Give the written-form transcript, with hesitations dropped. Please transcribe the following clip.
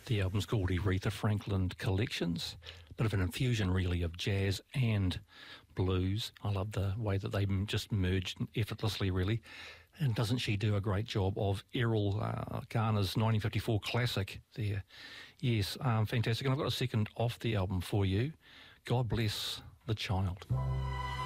The album's called Aretha Franklin Collections. Bit of an infusion, really, of jazz and blues. I love the way that they just merged effortlessly, really. And doesn't she do a great job of Errol Garner's 1954 classic there? Yes, fantastic. And I've got a second off the album for you. God Bless the Child.